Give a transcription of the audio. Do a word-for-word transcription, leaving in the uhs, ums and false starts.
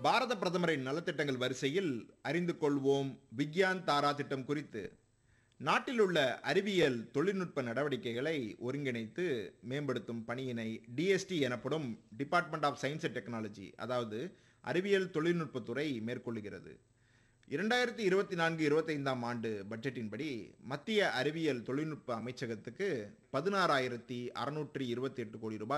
பாரத பிரதமரின் நலத்திட்டங்கள் வரிசையில் அறிந்து கொள்வோம் விக்யான் தாரா திட்டம் குறித்து நாட்டில் உள்ள அறிவியல் தொழில்நுட்ப நடவடிக்கைகளை ஒருங்கிணைத்து மேம்படுத்தும் பணியினை டிஎஸ்டி எனப்படும் department of science and technology, அதாவது அறிவியல் தொழில்நுட்பத்துறை மேற்கொள்கிறது. இரண்டாயிரத்தி இருபத்தி நான்கு இருபத்தைந்தாம் ஆண்டு பட்ஜெட்டின்படி மத்திய அறிவியல் தொழில்நுட்ப அமைச்சகத்துக்கு பதினாறாயிரத்தி அறுநூற்றி இருபத்தி எட்டு கோடி ரூபாய்